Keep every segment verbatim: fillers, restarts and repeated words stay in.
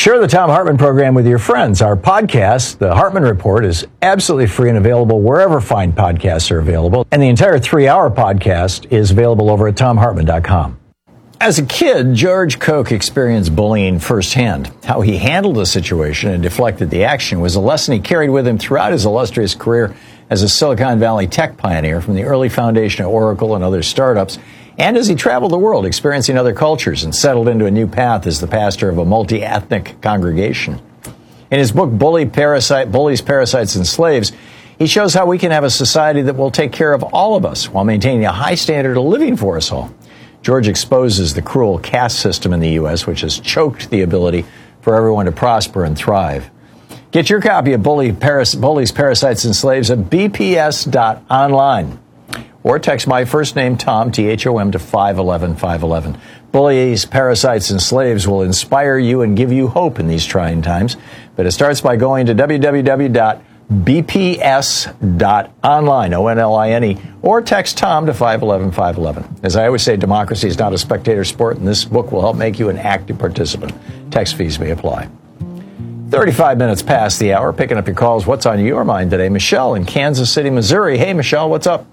Share the Thom Hartmann program with your friends. Our podcast, The Hartmann Report, is absolutely free and available wherever fine podcasts are available. And the entire three-hour podcast is available over at thom hartmann dot com. As a kid, George Koch experienced bullying firsthand. How he handled the situation and deflected the action was a lesson he carried with him throughout his illustrious career as a Silicon Valley tech pioneer, from the early foundation of Oracle and other startups, and as he traveled the world experiencing other cultures and settled into a new path as the pastor of a multi-ethnic congregation. In his book, Bully Parasite, Bullies, Parasites, and Slaves, he shows how we can have a society that will take care of all of us while maintaining a high standard of living for us all. George exposes the cruel caste system in the U S, which has choked the ability for everyone to prosper and thrive. Get your copy of Bully, Paras- Bullies, Parasites, and Slaves at b p s dot online. Or text my first name, Tom, T H O M, to five one one five one one. Bullies, Parasites, and Slaves will inspire you and give you hope in these trying times. But it starts by going to w w w dot b p s dot online, O N L I N E, or text Tom to five one one five one one. As I always say, democracy is not a spectator sport, and this book will help make you an active participant. Text fees may apply. thirty-five minutes past the hour, picking up your calls. What's on your mind today? Michelle in Kansas City, Missouri. Hey, Michelle, what's up?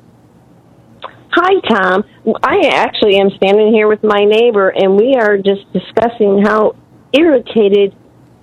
Hi, Tom. I actually am standing here with my neighbor, and we are just discussing how irritated,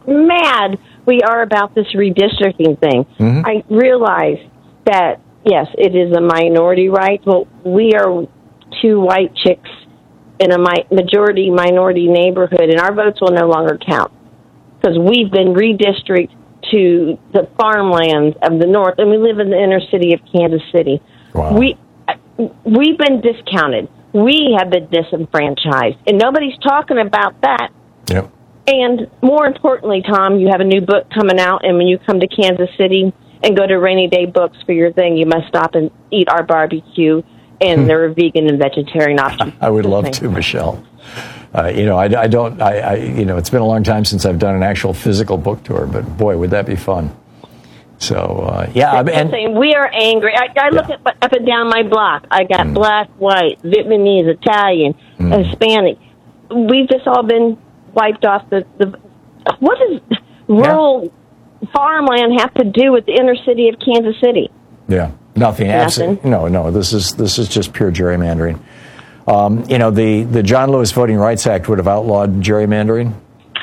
mad we are about this redistricting thing. Mm-hmm. I realize that, yes, it is a minority right, but we are two white chicks in a majority minority neighborhood, and our votes will no longer count because we've been redistricted to the farmlands of the north, and we live in the inner city of Kansas City. Wow. We, we've been discounted. We have been disenfranchised, and nobody's talking about that. Yep. And more importantly, Tom, you have a new book coming out, and when you come to Kansas City and go to Rainy Day Books for your thing, you must stop and eat our barbecue, and there are vegan and vegetarian options. I would love to, Michelle. Uh, you know, I, I don't, I, I, you know, it's been a long time since I've done an actual physical book tour, but boy, would that be fun. So, uh, yeah. I mean, and we are angry. I, I look yeah. at, up and down my block. I got mm. black, white, Vietnamese, Italian, mm. Hispanic. We've just all been wiped off the, the what does rural yeah. farmland have to do with the inner city of Kansas City? Yeah, nothing. Nothing. Absolutely. No, no. This is this is just pure gerrymandering. Um, you know, the the John Lewis Voting Rights Act would have outlawed gerrymandering,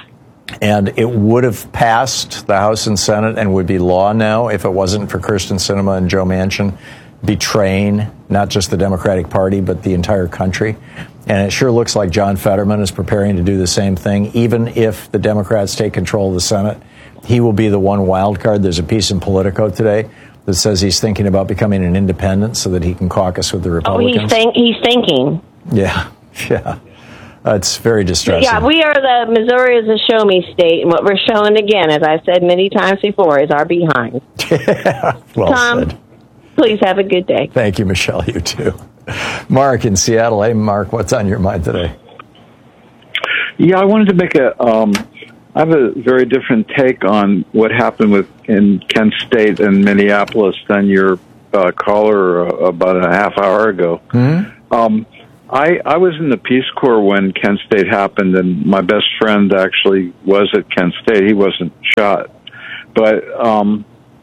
and it would have passed the House and Senate and would be law now if it wasn't for Kyrsten Sinema and Joe Manchin betraying not just the Democratic Party but the entire country. And it sure looks like John Fetterman is preparing to do the same thing. Even if the Democrats take control of the Senate, he will be the one wild card. There's a piece in Politico today that says he's thinking about becoming an independent so that he can caucus with the Republicans. Oh, he's, think, he's thinking. Yeah, yeah. Uh, it's very distressing. Yeah, we are the, Missouri is a show-me state, and what we're showing again, as I've said many times before, is our behind. Yeah, well Tom, said. Please have a good day. Thank you, Michelle. You too. Mark in Seattle. Hey, Mark, what's on your mind today? Yeah, I wanted to make a, um, I have a very different take on what happened with in Kent State and Minneapolis than your uh, caller uh, about a half hour ago. Mm-hmm. Um, I, I was in the Peace Corps when Kent State happened, and my best friend actually was at Kent State. He wasn't shot. But um,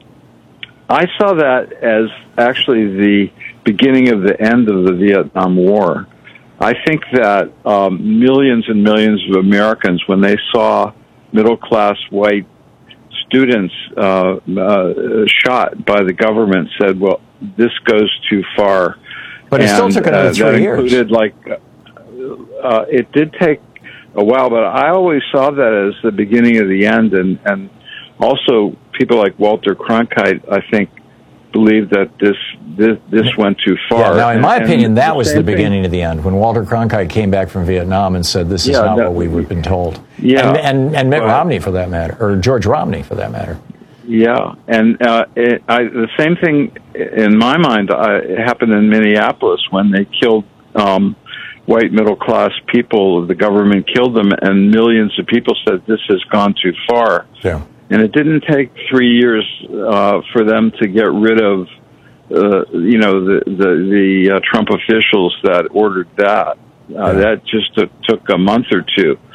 I saw that as actually the beginning of the end of the Vietnam War. I think that um, millions and millions of Americans, when they saw middle-class white students uh, uh, shot by the government, said, well, this goes too far. But it still and, took another uh, three that years. Included, like, uh, it did take a while, but I always saw that as the beginning of the end. And, and also, people like Walter Cronkite, I think, believed that this this, this went too far. Yeah, now, in my and, opinion, and that the was the beginning thing. of the end, when Walter Cronkite came back from Vietnam and said, this is Yeah, not that, what we've been told. Yeah, and, and, and Mitt but, Romney, for that matter, or George Romney, for that matter. Yeah, and uh, it, I, the same thing, in my mind, uh, happened in Minneapolis when they killed um, white middle-class people. The government killed them, and millions of people said, this has gone too far. Yeah. And it didn't take three years uh, for them to get rid of, uh, you know, the the, the uh, Trump officials that ordered that. Uh, Yeah. That just took, took a month or two.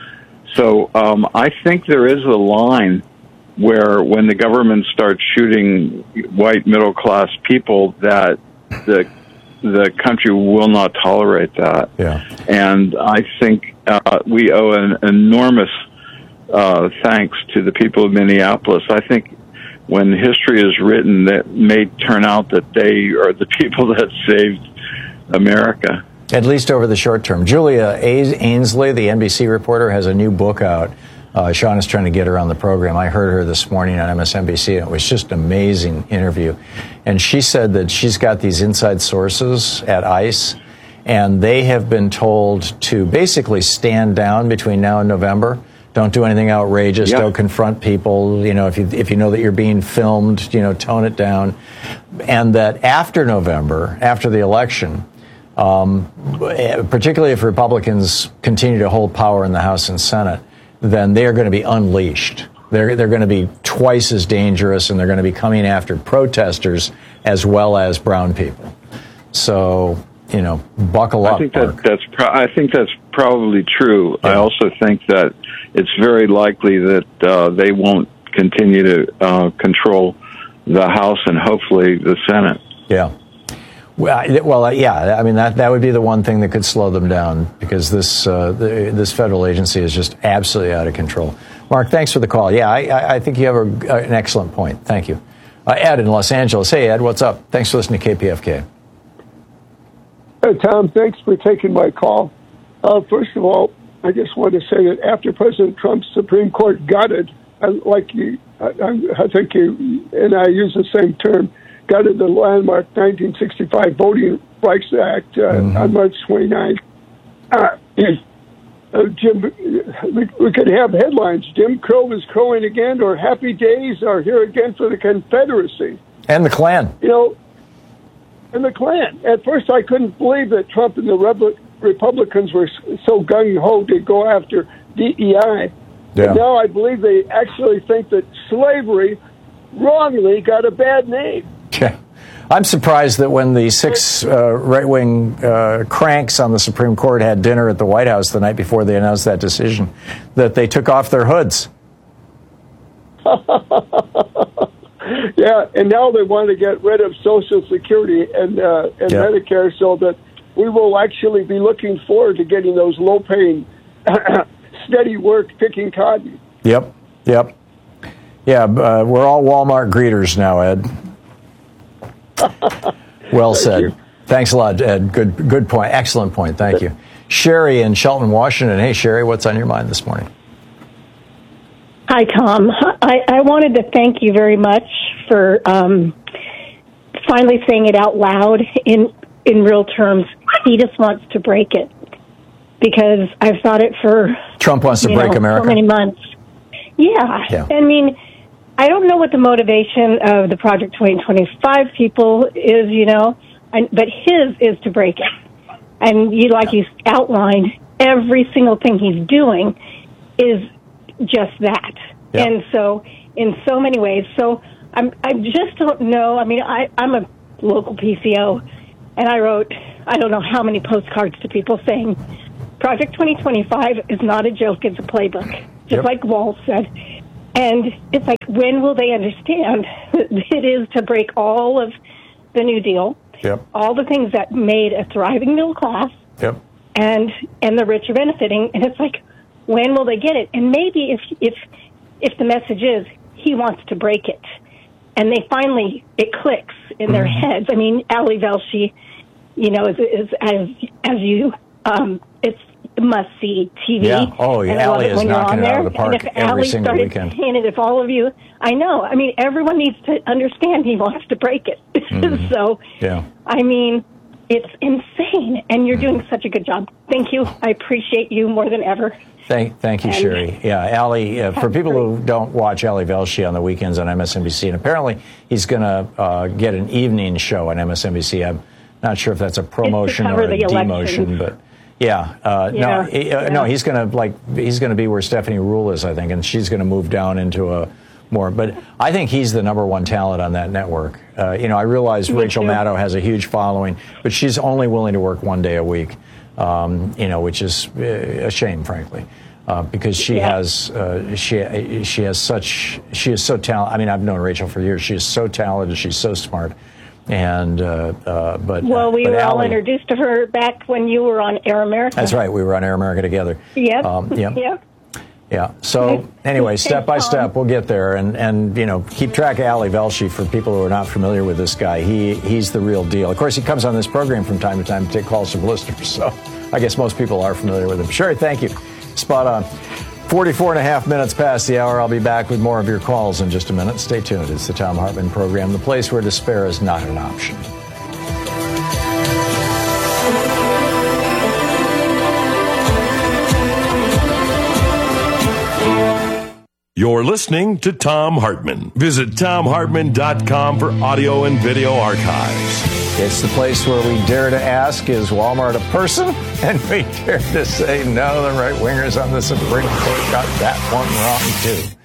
So um, I think there is a line where when the government starts shooting white middle-class people, that the the country will not tolerate that. Yeah. And I think uh, we owe an enormous uh, thanks to the people of Minneapolis. I think when history is written, that may turn out that they are the people that saved America. At least over the short term. Julia Ainsley, the N B C reporter, has a new book out. Uh, Sean is trying to get her on the program. I heard her this morning on M S N B C, and it was just an amazing interview. And she said that she's got these inside sources at ICE, and they have been told to basically stand down between now and November. Don't do anything outrageous. Yeah. Don't confront people. You know, if you if you know that you're being filmed, you know, tone it down. And that after November, after the election, um, particularly if Republicans continue to hold power in the House and Senate, then they are going to be unleashed. They're they're going to be twice as dangerous, and they're going to be coming after protesters as well as brown people. So, you know, buckle up. I think that that's pro- I think that's probably true. Yeah. I also think that it's very likely that uh, they won't continue to uh, control the House and hopefully the Senate. Yeah. Well, well, yeah. I mean, that that would be the one thing that could slow them down, because this uh, the, this federal agency is just absolutely out of control. Mark, thanks for the call. Yeah, I, I think you have a, an excellent point. Thank you. Uh, Ed in Los Angeles. Hey, Ed, what's up? Thanks for listening to K P F K. Hey, Tom, thanks for taking my call. Uh, first of all, I just want to say that after President Trump's Supreme Court gutted, I, like you, I, I think you and I use the same term, gutted the landmark nineteen sixty-five Voting Rights Act uh, mm-hmm. on March twenty-ninth. Uh, uh, Jim, we, we could have headlines: Jim Crow is crowing again, or Happy Days are here again for the Confederacy and the Klan. You know, and the Klan. At first, I couldn't believe that Trump and the Re- Republicans were so gung ho to go after D E I. Yeah. But now I believe they actually think that slavery wrongly got a bad name. Yeah. I'm surprised that when the six uh, right-wing uh, cranks on the Supreme Court had dinner at the White House the night before they announced that decision, that they took off their hoods. Yeah, and now they want to get rid of Social Security and, uh, and yep. Medicare, so that we will actually be looking forward to getting those low-paying, steady work picking cotton. Yep, yep. Yeah, uh, we're all Walmart greeters now, Ed. Well said. You. Thanks a lot, Ed. Good good point. Excellent point. Thank you. Sherry in Shelton, Washington. Hey, Sherry, what's on your mind this morning? Hi, Tom. I, I wanted to thank you very much for um, finally saying it out loud in, in real terms. He just wants to break it, because I've thought it for Trump wants to break know, America. so many months. Yeah. yeah. I mean, I don't know what the motivation of the Project twenty twenty-five people is, you know, and, but his is to break it. And you, like you outlined, every single thing he's doing is just that. Yeah. And so, in so many ways, so I'm, I just don't know. I mean, I, I'm a local P C O, and I wrote, I don't know how many postcards to people saying, Project twenty twenty-five is not a joke, it's a playbook, just yep. like Walt said. And it's like, when will they understand it is to break all of the New Deal, yep. all the things that made a thriving middle class, yep. and and the rich are benefiting? And it's like, when will they get it? And maybe if if if the message is he wants to break it, and they finally, it clicks in mm-hmm. their heads. I mean, Ali Velshi, you know, is, is as as you, um, it's must-see T V. Yeah. Oh, yeah. Ali is knocking it out of the park and if every Ali single started, weekend. And if all of you, I know, I mean, everyone needs to understand he wants to break it. Mm-hmm. So, yeah. I mean, it's insane, and you're doing such a good job. Thank you. I appreciate you more than ever. Thank, thank you, and Sherry. Yeah, Ali, uh, for people who don't watch Ali Velshi on the weekends on M S N B C, and apparently he's going to uh, get an evening show on M S N B C. I'm not sure if that's a promotion or a demotion, but yeah, uh, yeah, no, he, uh, yeah. no, he's going to like he's going to be where Stephanie Ruhle is, I think, and she's going to move down into a more. But I think he's the number one talent on that network. Uh, you know, I realize Me Rachel too. Maddow has a huge following, but she's only willing to work one day a week. Um, you know, which is a shame, frankly. uh, because she Yeah. has uh, she she has such she is so talented. I mean, I've known Rachel for years. She is so talented. She's so smart. And uh, uh, but Well, we but were all Allie, introduced to her back when you were on Air America. That's right. We were on Air America together. Yep. Um, yep. Yep. Yeah. So anyway, step by step, we'll get there, and and you know, keep track of Ali Velshi for people who are not familiar with this guy. He he's the real deal. Of course, he comes on this program from time to time to take calls from listeners. So I guess most people are familiar with him. Sherry, thank you. Spot on. forty-four and a half minutes past the hour. I'll be back with more of your calls in just a minute. Stay tuned. It's the Thom Hartmann Program, the place where despair is not an option. You're listening to Thom Hartmann. Visit Thom Hartmann dot com for audio and video archives. It's the place where we dare to ask, is Walmart a person? And we dare to say, no, the right-wingers on the Supreme Court got that one wrong, too.